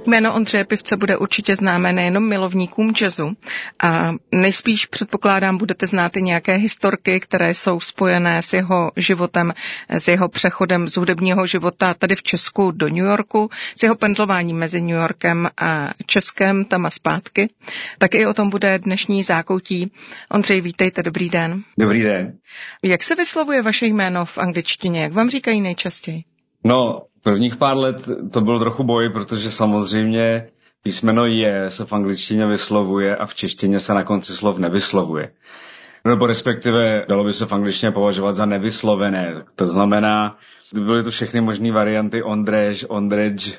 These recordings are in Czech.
Jméno Ondřeje Pivce bude určitě známé nejenom milovníkům jazzu a nejspíš předpokládám, budete znát i nějaké historky, které jsou spojené s jeho životem, s jeho přechodem z hudebního života tady v Česku do New Yorku, s jeho pendlováním mezi New Yorkem a Českem tam a zpátky. Tak i o tom bude dnešní Zákoutí. Ondřej, vítejte, dobrý den. Dobrý den. Jak se vyslovuje vaše jméno v angličtině? Jak vám říkají nejčastěji? No, prvních pár let to byl trochu boj, protože samozřejmě písmeno J se v angličtině vyslovuje a v češtině se na konci slov nevyslovuje. Nebo respektive dalo by se v angličtině považovat za nevyslovené. To znamená, byly to všechny možné varianty Ondřej, Ondřej.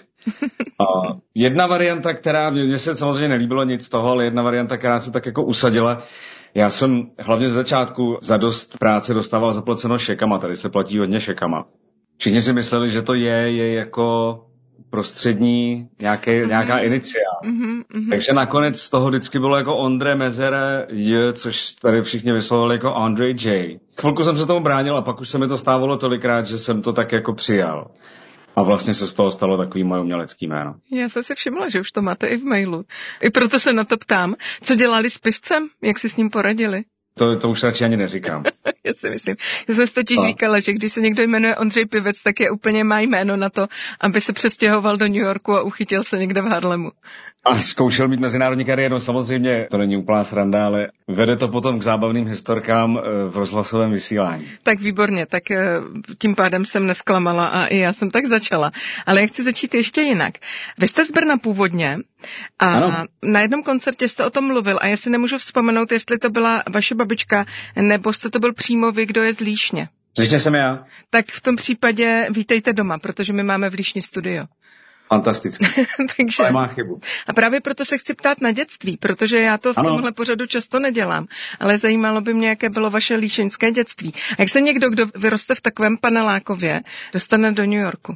A jedna varianta, která, mně se samozřejmě nelíbilo nic z toho, ale jedna varianta, která se tak jako usadila, já jsem hlavně z začátku za dost práce dostával zaplaceno šekama, tady se platí hodně šekama. Všichni si mysleli, že to je jako prostřední nějaká iniciál. Takže nakonec z toho vždycky bylo jako Ondře Mezere J, což tady všichni vyslovili jako Ondřej J. Chvilku jsem se tomu bránil a pak už se mi to stávalo tolikrát, že jsem to tak jako přijal. A vlastně se z toho stalo takový moje umělecký jméno. Já jsem si všimla, že už to máte i v mailu. I proto se na to ptám. Co dělali s Pivcem? Jak si s ním poradili? To už radši ani neříkám. Já si myslím. Já jsem si totiž říkala, že když se někdo jmenuje Ondřej Pivec, tak je úplně má jméno na to, aby se přestěhoval do New Yorku a uchytil se někde v Harlemu. A zkoušel mít mezinárodní kariéru, samozřejmě to není úplná sranda, ale vede to potom k zábavným historkám v rozhlasovém vysílání. Tak výborně, tak tím pádem jsem nesklamala a i já jsem tak začala. Ale já chci začít ještě jinak. Vy jste z Brna původně a ano. Na jednom koncertě jste o tom mluvil a já si nemůžu vzpomenout, jestli to byla vaše babička, nebo jste to byl přímo vy, kdo je z Líšně. Líšně jsem já. Tak v tom případě vítejte doma, protože my máme v Líšni studio. Fantasticky. Takže nemá chybu. A právě proto se chci ptát na dětství, protože já to v tomhle pořadu často nedělám, ale zajímalo by mě, jaké bylo vaše líšeňské dětství. A jak se někdo, kdo vyroste v takovém panelákově, dostane do New Yorku?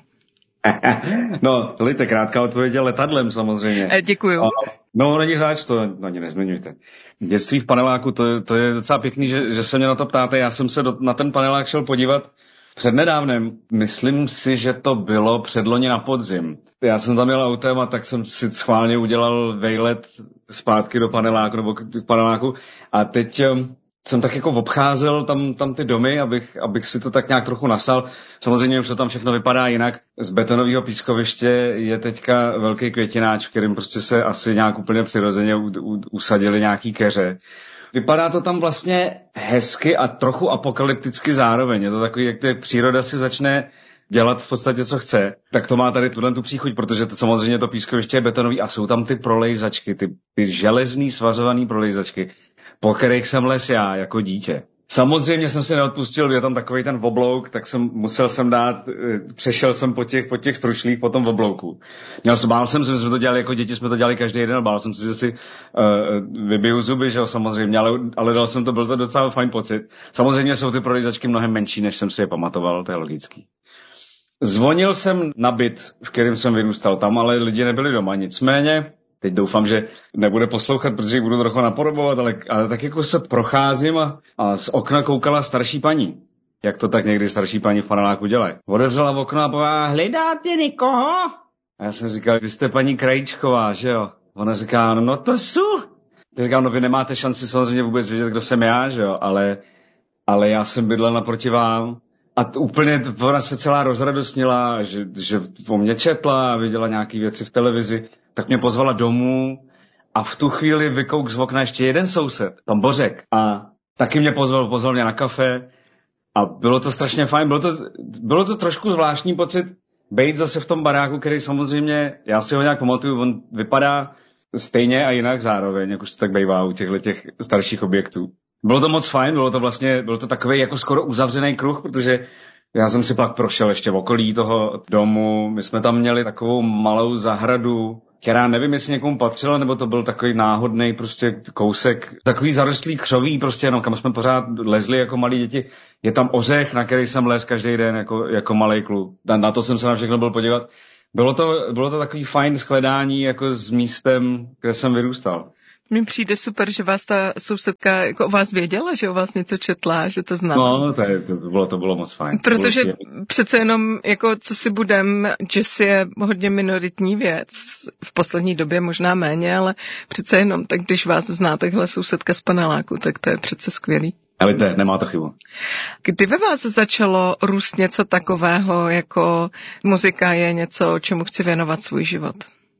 No, to je krátká odpověď letadlem samozřejmě. Děkuju. No, není zač, to ani nezmiňujte. Dětství v paneláku, to je docela pěkný, že se mě na to ptáte. Já jsem se na ten panelák šel podívat přednedávnem, myslím si, že to bylo předloni na podzim. Já jsem tam jel autem a tak jsem si schválně udělal vejlet zpátky do paneláku, nebo k paneláku a teď jsem tak jako obcházel tam ty domy, abych si to tak nějak trochu nasal. Samozřejmě už to tam všechno vypadá jinak. Z betonového pískoviště je teďka velký květináč, v kterém prostě se asi nějak úplně přirozeně usadili nějaký keře. Vypadá to tam vlastně hezky a trochu apokalypticky zároveň. Je to takový, jak příroda si začne dělat v podstatě, co chce. Tak to má tady tu příchuť, protože samozřejmě to pískoviště je betonový a jsou tam ty prolejzačky, ty železný svazovaný prolejzačky, po kterých jsem les já jako dítě. Samozřejmě jsem si neodpustil, je tam takovej ten oblouk, tak musel jsem přešel jsem po těch průšlích po tom oblouku. Bál jsem se, že jsme to dělali jako děti, jsme to dělali každý jeden, bál jsem se, že si vybiju zuby, že jo, samozřejmě, ale dal jsem to, byl to docela fajn pocit. Samozřejmě jsou ty prolejzačky mnohem menší, než jsem si je pamatoval, to je logický. Zvonil jsem na byt, v kterém jsem vyrůstal, tam ale lidi nebyli doma, nicméně teď doufám, že nebude poslouchat, protože ji budu trochu napodobovat, ale tak jako se procházím a z okna koukala starší paní. Jak to tak někdy starší paní v paneláku dělají. Otevřela v okno a povedala, hledáte někoho? A já jsem říkal, vy jste paní Krajíčková, že jo? Ona říká, no to jsou. Já říkám, no vy nemáte šanci samozřejmě vůbec vědět, kdo jsem já, že jo? Ale já jsem bydlel naproti vám. A úplně ona se celá rozradostnila, že o mě četla a viděla nějaký věci v televizi. Tak mě pozvala domů a v tu chvíli vykouk z okna ještě jeden soused, tam Bořek. A taky mě pozval mě na kafe a bylo to strašně fajn. Bylo to trošku zvláštní pocit bejt zase v tom baráku, který samozřejmě, já si ho nějak pamatuju, on vypadá stejně a jinak zároveň, jak už se tak bejvá u těch starších objektů. Bylo to moc fajn, bylo to takový jako skoro uzavřený kruh, protože já jsem si pak prošel ještě v okolí toho domu. My jsme tam měli takovou malou zahradu, která nevím, jestli někomu patřila, nebo to byl takový náhodný prostě kousek, takový zarostlý křoví prostě, no, kam jsme pořád lezli jako malí děti. Je tam ořech, na který jsem lez každý den jako malej kluk. Na to jsem se na všechno byl podívat. Bylo to takový fajn shledání jako s místem, kde jsem vyrůstal. Mně přijde super, že vás ta sousedka jako o vás věděla, že o vás něco četla, že to znala. No, to bylo moc fajn. Protože přece jenom, jako co si budem, jazz je hodně minoritní věc, v poslední době možná méně, ale přece jenom, tak když vás zná takhle sousedka z paneláku, tak to je přece skvělý. Ale nemá to chybu. Kdy ve vás začalo růst něco takového, jako muzika je něco, čemu chci věnovat svůj život?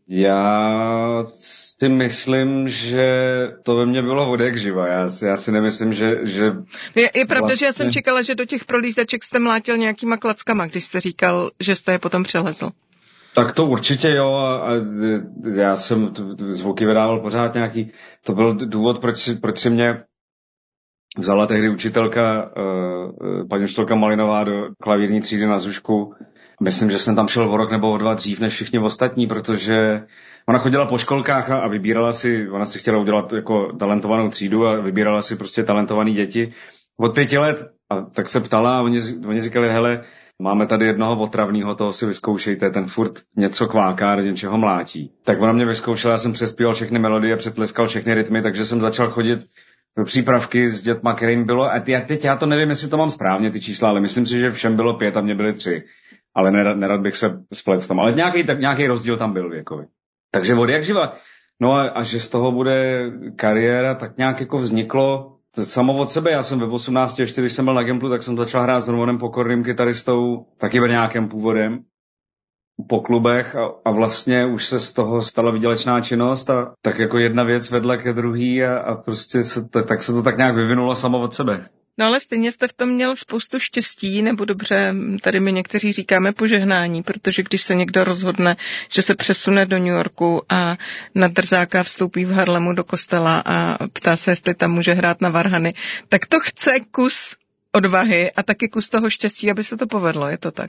Já si myslím, že to ve mně bylo odek živa. Já si nemyslím, že je pravda, vlastně... že já jsem čekala, že do těch prolízaček jste mlátil nějakýma klackama, když jste říkal, že jste je potom přelezl. Tak to určitě jo, a já jsem zvuky vydával pořád nějaký. To byl důvod, proč si mě vzala tehdy učitelka, paní učitelka Malinová do klavírní třídy na Zušku. Myslím, že jsem tam šel o rok nebo o 2 dřív než všichni ostatní, protože ona chodila po školkách a vybírala si, ona si chtěla udělat jako talentovanou třídu a vybírala si prostě talentovaný děti od 5 let. A tak se ptala a oni říkali, hele, máme tady jednoho otravného, toho si vyzkoušejte, ten furt něco kváká, něčeho mlátí. Tak ona mě vyzkoušela, já jsem přespíval všechny melodie, přetleskal všechny rytmy, takže jsem začal chodit do přípravky s dětma, kterým bylo, a teď já to nevím, jestli to mám správně, ty čísla, ale myslím si, že všem bylo 5 a mě byly 3. Ale nerad bych se splet v tom. Ale nějaký rozdíl tam byl věkový. Takže od jak živa. No a že z toho bude kariéra, tak nějak jako vzniklo samo od sebe. Já jsem ve 18, ještě když jsem byl na Gimplu, tak jsem začal hrát s Romanem Pokorným kytaristou, taky nějakým původem, po klubech a vlastně už se z toho stala výdělečná činnost a tak jako jedna věc vedla ke druhý a prostě tak se to tak nějak vyvinulo samo od sebe. No ale stejně jste v tom měl spoustu štěstí, nebo dobře, tady my někteří říkáme požehnání, protože když se někdo rozhodne, že se přesune do New Yorku a na drzáka vstoupí v Harlemu do kostela a ptá se, jestli tam může hrát na varhany, tak to chce kus odvahy a taky kus toho štěstí, aby se to povedlo, je to tak?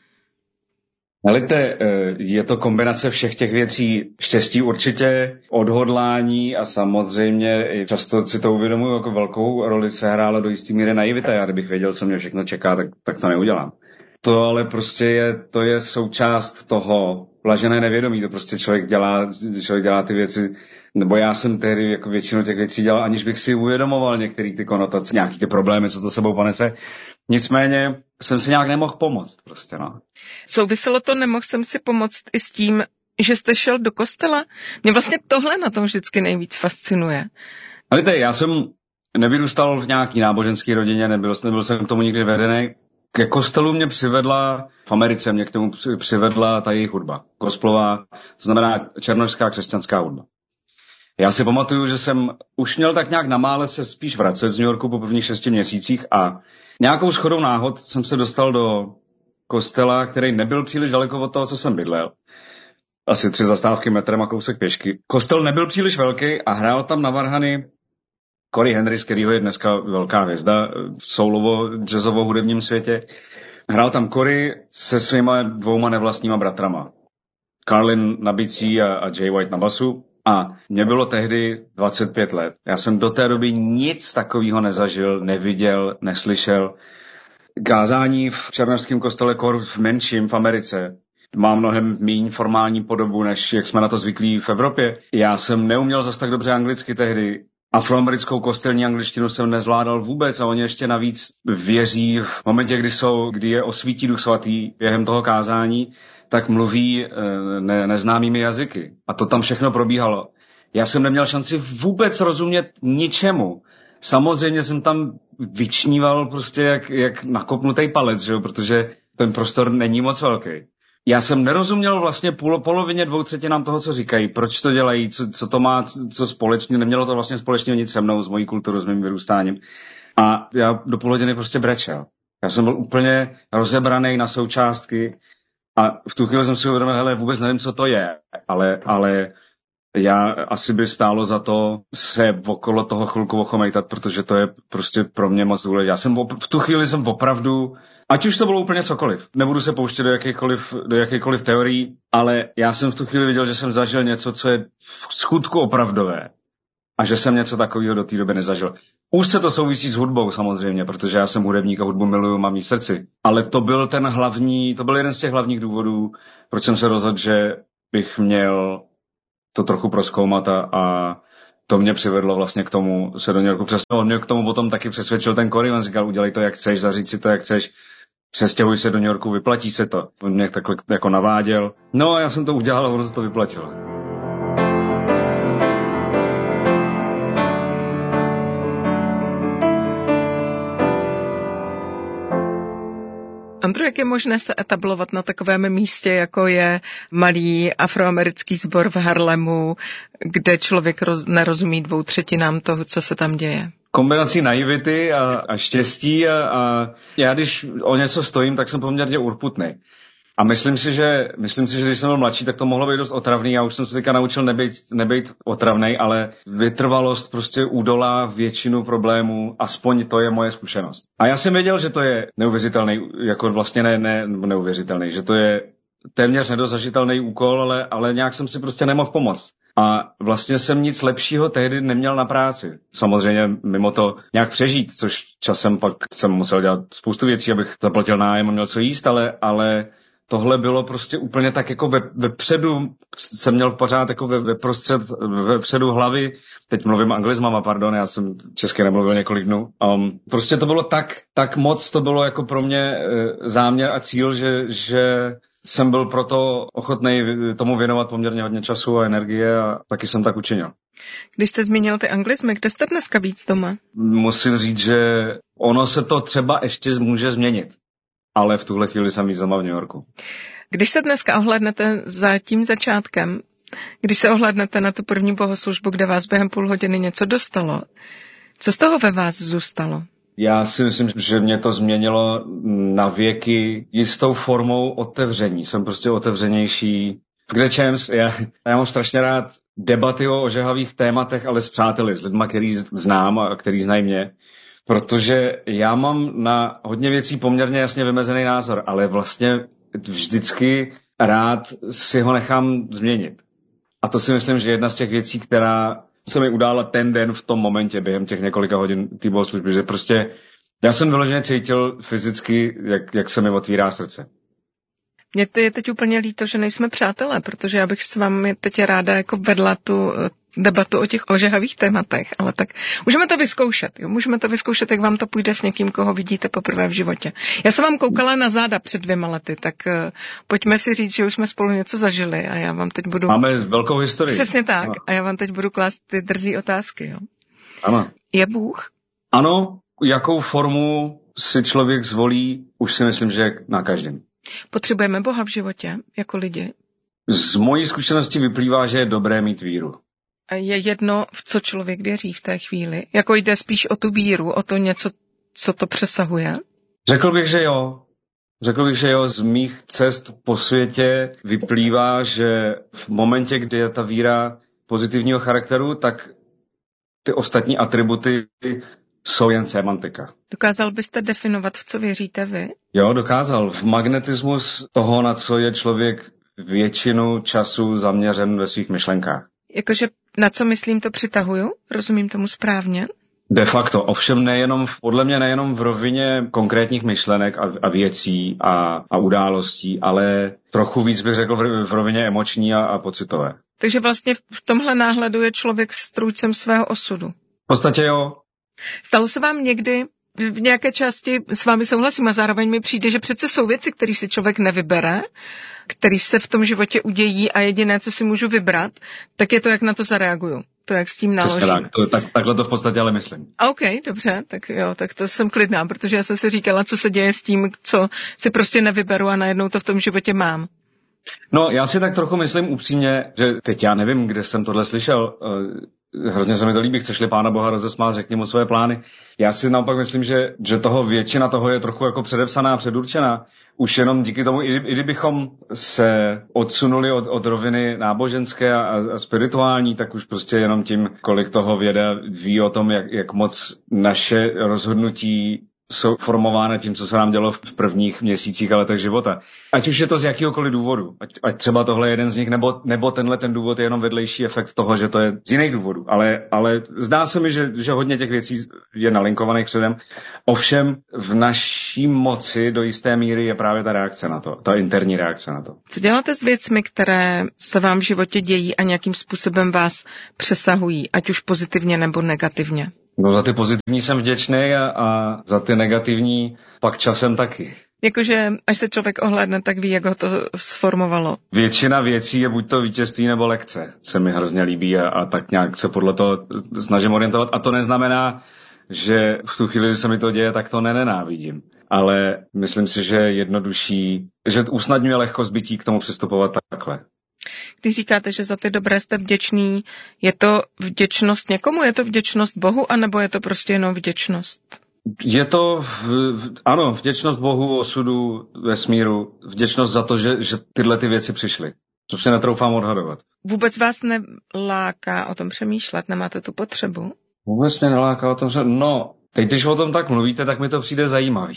Helejte, je to kombinace všech těch věcí, štěstí určitě, odhodlání a samozřejmě často si to uvědomuji, jako velkou roli se hrála do jistý míry naivita. Já kdybych věděl, co mě všechno čeká, tak to neudělám. To ale prostě je součást toho blažené nevědomí, to prostě člověk dělá ty věci, nebo já jsem tehdy jako většinu těch věcí dělal, aniž bych si uvědomoval některé ty konotace, nějaký ty problémy, co to sebou ponese. Nicméně jsem si nějak nemohl pomoct prostě, no. Souviselo to, nemohl jsem si pomoct i s tím, že jste šel do kostela? Mě vlastně tohle na tom vždycky nejvíc fascinuje. Ale víte, já jsem nevyrůstal v nějaký náboženské rodině, nebyl jsem k tomu nikdy vedený. Ke kostelu mě přivedla, v Americe mě k tomu přivedla ta jejich hudba, gospelová, to znamená černošská křesťanská hudba. Já si pamatuju, že jsem už měl tak nějak na mále se spíš vracet z New Yorku po prvních 6 měsících a nějakou shodou náhod jsem se dostal do kostela, který nebyl příliš daleko od toho, co jsem bydlel. Asi 3 zastávky metrem a kousek pěšky. Kostel nebyl příliš velký a hrál tam na varhany Cory Henry, kterýho je dneska velká hvězda v soulovo-jazzovo hudebním světě. Hrál tam Cory se svýma 2 nevlastníma bratrama. Carlin na bicí a Jay White na basu. A mě bylo tehdy 25 let. Já jsem do té doby nic takového nezažil, neviděl, neslyšel. Kázání v černošském kostele v menším v Americe má mnohem méně formální podobu, než jak jsme na to zvyklí v Evropě. Já jsem neuměl zas tak dobře anglicky tehdy. Afroamerickou kostelní angličtinu jsem nezvládal vůbec a oni ještě navíc věří v momentě, kdy je osvítí Duch Svatý během toho kázání, tak mluví neznámými jazyky. A to tam všechno probíhalo. Já jsem neměl šanci vůbec rozumět ničemu. Samozřejmě jsem tam vyčníval prostě jak nakopnutý palec, že jo? Protože ten prostor není moc velký. Já jsem nerozuměl vlastně polovině 2/3 toho, co říkají, proč to dělají, co to má, co společně, nemělo to vlastně společného nic se mnou, s mojí kulturou, s mým vyrůstáním. A já do půl hodiny prostě brečel. Já jsem byl úplně rozebraný na součástky a v tu chvíli jsem si uvědomil, hele, vůbec nevím, co to je, ale já asi by stálo za to se okolo toho chvilku ochomejtat, protože to je prostě pro mě moc důležité. V tu chvíli jsem opravdu, ať už to bylo úplně cokoliv, nebudu se pouštět do jakýchkoliv teorií, ale já jsem v tu chvíli viděl, že jsem zažil něco, co je v skutku opravdové a že jsem něco takového do té doby nezažil. Už se to souvisí s hudbou samozřejmě, protože já jsem hudebník a hudbu miluju, mám jí v srdci. Ale to byl jeden z těch hlavních důvodů, proč jsem se rozhodl, že bych měl to trochu prozkoumat a to mě přivedlo vlastně k tomu se do New Yorku přestěhovat. On mě k tomu potom taky přesvědčil ten Cory, on říkal, udělej to, jak chceš, zaříď si to, jak chceš, přestěhuj se do New Yorku, vyplatí se to. On mě takhle jako naváděl. No a já jsem to udělal a ono se to vyplatilo. Andrew, jak je možné se etablovat na takovém místě, jako je malý afroamerický sbor v Harlemu, kde člověk nerozumí 2/3 toho, co se tam děje? Kombinací naivity a štěstí a já když o něco stojím, tak jsem poměrně urputný. A myslím si, že když jsem byl mladší, tak to mohlo být dost otravný. Já už jsem se teďka naučil nebejt otravnej, ale vytrvalost prostě udolá většinu problémů, aspoň to je moje zkušenost. A já jsem věděl, že to je neuvěřitelný, jako vlastně ne neuvěřitelný, že to je téměř nedosažitelný úkol, ale nějak jsem si prostě nemohl pomoct. A vlastně jsem nic lepšího tehdy neměl na práci. Samozřejmě mimo to nějak přežít, což časem pak jsem musel dělat spoustu věcí, abych zaplatil nájem a měl co jíst, ale tohle bylo prostě úplně tak jako vepředu, jsem měl pořád jako vepředu hlavy, teď mluvím anglizmama, pardon, já jsem česky nemluvil několik dnů. Prostě to bylo tak moc, to bylo jako pro mě záměr a cíl, že jsem byl proto ochotný tomu věnovat poměrně hodně času a energie a taky jsem tak učinil. Když jste zmínil ty anglizmy, kde jste dneska víc doma? Musím říct, že ono se to třeba ještě může změnit. Ale v tuhle chvíli jsem víc doma v New Yorku. Když se dneska ohlédnete za tím začátkem, když se ohlédnete na tu první bohoslužbu, kde vás během půl hodiny něco dostalo, co z toho ve vás zůstalo? Já si myslím, že mě to změnilo na věky jistou formou otevření. Jsem prostě otevřenější. Kde Champs, já mám strašně rád debaty o ožehavých tématech, ale s přáteli, s lidma, který znám a který znají mě. Protože já mám na hodně věcí poměrně jasně vymezený názor, ale vlastně vždycky rád si ho nechám změnit. A to si myslím, že jedna z těch věcí, která se mi udála ten den v tom momentě, během těch několika hodin té bohoslužby, že prostě já jsem vyloženě cítil fyzicky, jak se mi otvírá srdce. Mně je teď úplně líto, že nejsme přátelé, protože já bych s vámi teď ráda jako vedla tu debatu o těch ožehavých tématech, ale tak můžeme to vyzkoušet, jo? Můžeme to vyzkoušet, jak vám to půjde s někým, koho vidíte poprvé v životě. Já jsem vám koukala na záda před 2 lety, tak pojďme si říct, že už jsme spolu něco zažili a já vám teď budu... Máme velkou historii. Přesně tak. Ano. A já vám teď budu klást ty drzí otázky, jo? Ano. Je Bůh? Ano, jakou formu si člověk zvolí, už si myslím, že na každém. Potřebujeme Boha v životě, jako lidi? Z mojí zkušenosti vyplývá, že je dobré mít víru. A je jedno, v co člověk věří v té chvíli? Jako jde spíš o tu víru, o to něco, co to přesahuje? Řekl bych, že jo. Z mých cest po světě vyplývá, že v momentě, kdy je ta víra pozitivního charakteru, tak ty ostatní atributy jsou jen sémantika. Dokázal byste definovat, v co věříte vy? Jo, dokázal. V magnetismus toho, na co je člověk většinu času zaměřen ve svých myšlenkách. Jakože na co myslím, to přitahuju? Rozumím tomu správně? De facto, ovšem podle mě nejenom v rovině konkrétních myšlenek a věcí a událostí, ale trochu víc bych řekl v rovině emoční a pocitové. Takže vlastně v tomhle náhledu je člověk strůjcem svého osudu. V podstatě jo. Stalo se vám někdy, v nějaké části s vámi souhlasím a zároveň mi přijde, že přece jsou věci, které si člověk nevybere, které se v tom životě udějí a jediné, co si můžu vybrat, tak je to, jak na to zareaguju. To, jak s tím naložím. Takhle to v podstatě ale myslím. OK, dobře, tak to jsem klidná, protože já jsem si říkala, co se děje s tím, co si prostě nevyberu a najednou to v tom životě mám. No, já si tak trochu myslím upřímně, že teď já nevím, kde jsem tohle slyšel, hrozně se mi to líbí, chceš-li Pána Boha rozesmát, řekni mu své plány. Já si naopak myslím, že většina toho je trochu jako předepsaná, předurčená. Už jenom díky tomu, i kdybychom se odsunuli od roviny náboženské a spirituální, tak už prostě jenom tím, kolik toho věda ví o tom, jak moc naše rozhodnutí jsou formovány tím, co se nám dělo v prvních měsících a letech života. Ať už je to z jakýhokoliv důvodu, ať třeba tohle je jeden z nich, nebo tenhle ten důvod je jenom vedlejší efekt toho, že to je z jiných důvodů. Ale zdá se mi, že hodně těch věcí je nalinkovaných předem. Ovšem v naší moci do jisté míry je právě ta reakce na to, ta interní reakce na to. Co děláte s věcmi, které se vám v životě dějí a nějakým způsobem vás přesahují, ať už pozitivně nebo negativně? No za ty pozitivní jsem vděčný a za ty negativní pak časem taky. Jakože až se člověk ohlédne, tak ví, jak ho to sformovalo. Většina věcí je buď to vítězství nebo lekce. Se mi hrozně líbí a tak nějak se podle toho snažím orientovat. A to neznamená, že v tu chvíli, kdy se mi to děje, tak to nenávidím. Ale myslím si, že je jednodušší, že usnadňuje lehkost bytí k tomu přistupovat takhle. Když říkáte, že za ty dobré jste vděčný, je to vděčnost někomu? Je to vděčnost Bohu, anebo je to prostě jenom vděčnost? Je to, ano, vděčnost Bohu, osudu, vesmíru, vděčnost za to, že tyhle ty věci přišly. To si netroufám odhadovat. Vůbec vás neláká o tom přemýšlet? Nemáte tu potřebu? Vůbec mě neláká o tom, že no, teď když o tom tak mluvíte, tak mi to přijde zajímavý.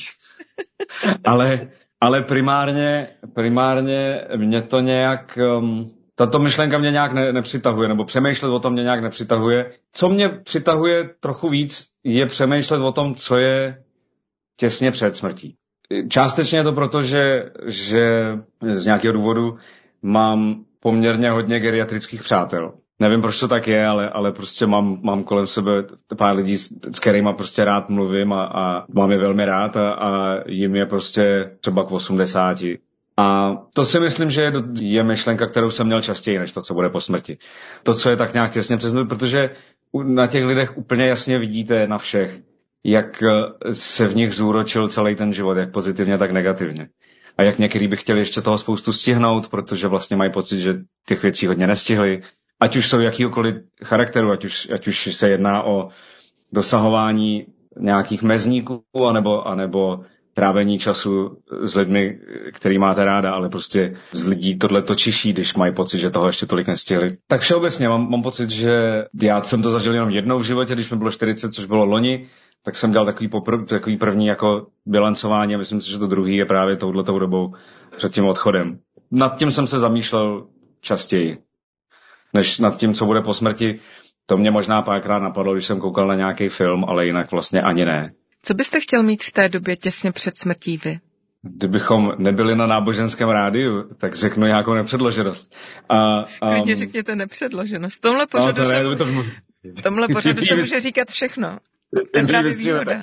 Ale primárně mě to nějak, tato myšlenka mě nějak nepřitahuje, nebo přemýšlet o tom mě nějak nepřitahuje. Co mě přitahuje trochu víc, je přemýšlet o tom, co je těsně před smrtí. Částečně je to proto, že z nějakého důvodu mám poměrně hodně geriatrických přátel. Nevím, proč to tak je, ale prostě mám kolem sebe pár lidí, s kterýma prostě rád mluvím a mám je velmi rád a jim je prostě třeba k 80. A to si myslím, že je myšlenka, kterou jsem měl častěji, než to, co bude po smrti. To, co je tak nějak těsně přes smrt, protože na těch lidech úplně jasně vidíte na všech, jak se v nich zúročil celý ten život, jak pozitivně, tak negativně. A jak některý by chtěli ještě toho spoustu stihnout, protože vlastně mají pocit, že těch věcí hodně nestihli. Ať už jsou jakýkoliv charakteru, ať už se jedná o dosahování nějakých mezníků, anebo trávení času s lidmi, který máte ráda, ale prostě z lidí tohle to čiší, když mají pocit, že toho ještě tolik nestihli. Tak všeobecně mám pocit, že já jsem to zažil jenom jednou v životě, když mi bylo 40, což bylo loni, tak jsem dělal takový první jako bilancování a myslím si, že to druhý je právě touhletou dobou před tím odchodem. Nad tím jsem se zamýšlel častěji, než nad tím, co bude po smrti. To mě možná párkrát napadlo, když jsem koukal na nějaký film, ale jinak vlastně ani ne. Co byste chtěl mít v té době těsně před smrtí vy? Kdybychom nebyli na náboženském rádiu, tak řeknu nějakou nepředloženost. Klidně řekněte nepředloženost. V tomhle pořadu se může říkat všechno. To je právě výhoda.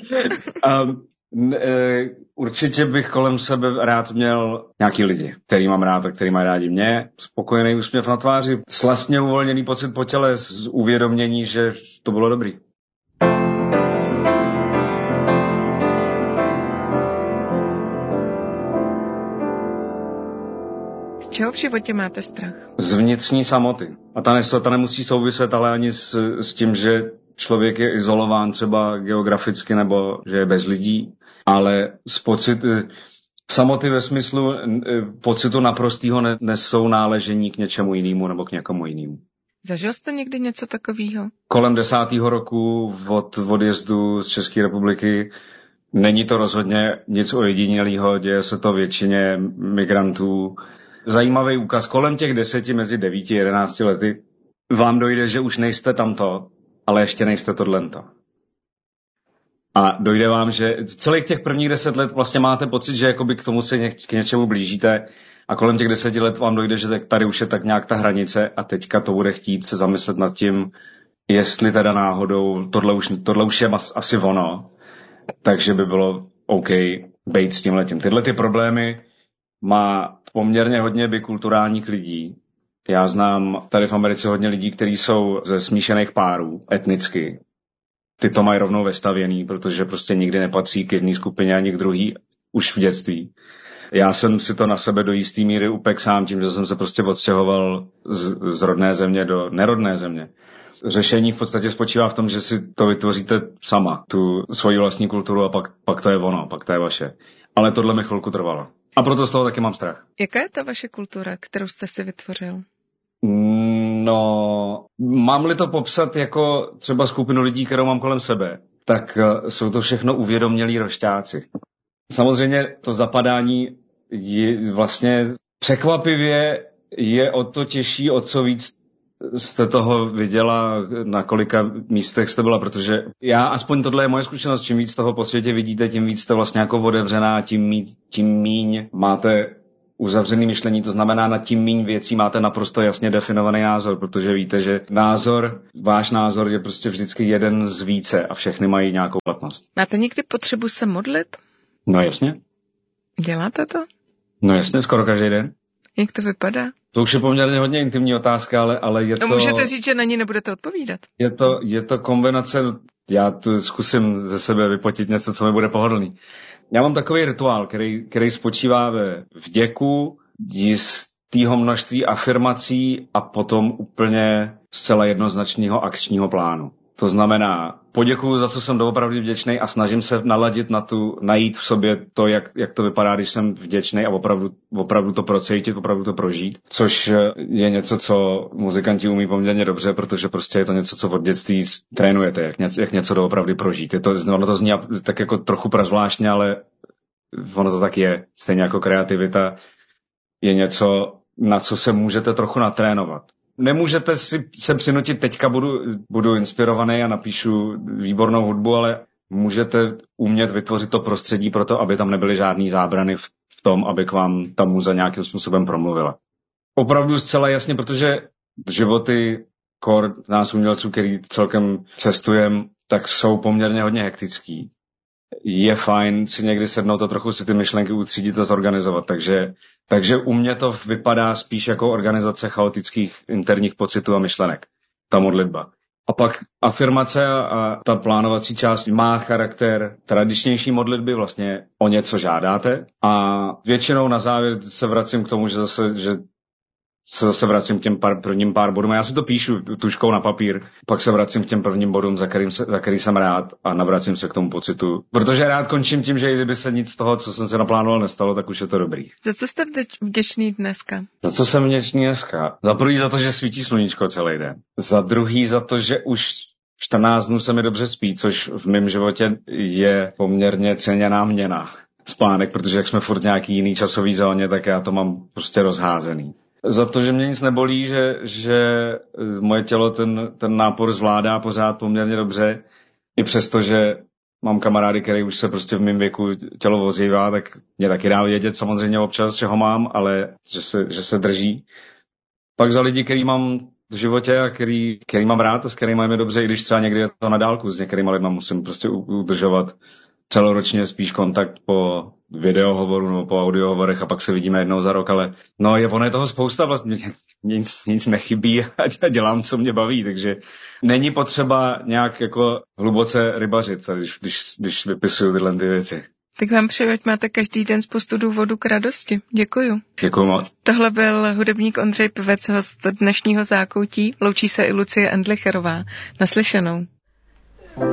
Určitě bych kolem sebe rád měl nějaký lidi, který mám rád a který mají rádi mě. Spokojený úsměv na tváři, slastně uvolněný pocit po těle, z uvědomění, že to bylo dobrý. Z čeho v životě máte strach? Z vnitřní samoty. A ta nemusí souviset ale ani s tím, že člověk je izolován třeba geograficky nebo že je bez lidí, ale z samoty ve smyslu pocitu naprostýho nesounáležení k něčemu jinému nebo k někomu jinému. Zažil jste někdy něco takového? Kolem 10. roku od odjezdu z České republiky není to rozhodně nic ojedinělého, děje se to většině migrantů. Zajímavý úkaz, kolem těch 10, mezi 9 a 11 lety vám dojde, že už nejste tamto, ale ještě nejste tohlento. A dojde vám, že celých těch prvních 10 let vlastně máte pocit, že jakoby k tomu se k něčemu blížíte a kolem těch 10 let vám dojde, že tady už je tak nějak ta hranice a teďka to bude chtít se zamyslet nad tím, jestli teda náhodou tohle už je asi ono, takže by bylo OK bejt s tímhletím. Tyhle ty problémy má poměrně hodně bikulturálních lidí. Já znám tady v Americe hodně lidí, kteří jsou ze smíšených párů etnicky. Ty to mají rovnou vestavěný, protože prostě nikdy nepatří k jedné skupině ani k druhý už v dětství. Já jsem si to na sebe do jistý míry upek sám tím, že jsem se prostě odstěhoval z rodné země do nerodné země. Řešení v podstatě spočívá v tom, že si to vytvoříte sama, tu svoji vlastní kulturu a pak to je ono, pak to je vaše. Ale tohle mi chvilku trvalo. A proto z toho taky mám strach. Jaká je ta vaše kultura, kterou jste si vytvořil? No, mám-li to popsat jako třeba skupinu lidí, kterou mám kolem sebe, tak jsou to všechno uvědomělí rošťáci. Samozřejmě to zapadání je vlastně překvapivě je o to těžší, o co víc jste toho viděla, na kolika místech jste byla, protože já, aspoň tohle je moje zkušenost, čím víc toho po světě vidíte, tím víc jste vlastně jako otevřená, tím míň máte uzavřený myšlení, to znamená, na tím míň věcí máte naprosto jasně definovaný názor, protože víte, že váš názor je prostě vždycky jeden z více a všechny mají nějakou platnost. Máte někdy potřebu se modlit? No jasně. Děláte to? No jasně, skoro každý den. Jak to vypadá? To už je poměrně hodně intimní otázka, ale je to... No můžete říct, že na ní nebudete odpovídat. Je to kombinace, já tu zkusím ze sebe vypotit něco, co mi bude pohodlný. Já mám takový rituál, který spočívá ve vděku, jistého množství afirmací a potom úplně zcela jednoznačného akčního plánu. To znamená, poděkuju za co jsem doopravdy vděčný a snažím se naladit najít v sobě to, jak to vypadá, když jsem vděčný a opravdu to procítit, opravdu to prožít. Což je něco, co muzikanti umí poměrně dobře, protože prostě je to něco, co od dětství trénujete, jak něco doopravdy prožít. Ono to zní tak jako trochu prazvláštně, ale ono to tak je. Stejně jako kreativita je něco, na co se můžete trochu natrénovat. Nemůžete se přinutit, teďka budu inspirovaný a napíšu výbornou hudbu, ale můžete umět vytvořit to prostředí pro to, aby tam nebyly žádný zábrany v tom, aby k vám ta muza nějakým způsobem promluvila. Opravdu zcela jasně, protože životy nás umělců, který celkem cestujeme, tak jsou poměrně hodně hektický. Je fajn si někdy sednout a trochu si ty myšlenky utřídit a zorganizovat. Takže u mě to vypadá spíš jako organizace chaotických interních pocitů a myšlenek. Ta modlitba. A pak afirmace a ta plánovací část má charakter tradičnější modlitby, vlastně o něco žádáte. A většinou na závěr se vracím k tomu, že se zase vracím k těm prvním pár bodům. Já si to píšu tužkou na papír, pak se vracím k těm prvním bodům, za který jsem rád a navracím se k tomu pocitu. Protože rád končím tím, že i kdyby se nic z toho, co jsem se naplánoval, nestalo, tak už je to dobrý. Za co jste vděčný dneska? Za co jsem vděčný dneska? Za prvý za to, že svítí sluníčko celý den. Za druhý za to, že už 14 dnů se mi dobře spí, což v mém životě je poměrně ceněná měna. Spánek, protože jak jsme furt nějaký jiný časový zóně, tak já to mám prostě rozházený. Za to, že mě nic nebolí, že moje tělo ten nápor zvládá pořád poměrně dobře. I přesto, že mám kamarády, který už se prostě v mém věku tělo ozývá, tak mě taky dá vědět samozřejmě občas, že ho mám, ale že se drží. Pak za lidi, který mám v životě a který mám rád a s kterými máme dobře, i když třeba někdy je to na dálku, s některýma lidma musím prostě udržovat celoročně spíš kontakt po videohovoru nebo po audiohovorech a pak se vidíme jednou za rok, ale ono je toho spousta, vlastně nic nechybí a dělám, co mě baví, takže není potřeba nějak jako hluboce rybařit, když vypisuju tyhle ty věci. Tak vám přeju, ať máte každý den spoustu důvodů k radosti. Děkuju. Děkuju moc. Tohle byl hudebník Ondřej Pivec, host dnešního Zákoutí. Loučí se i Lucie Endlicherová. Naslyšenou.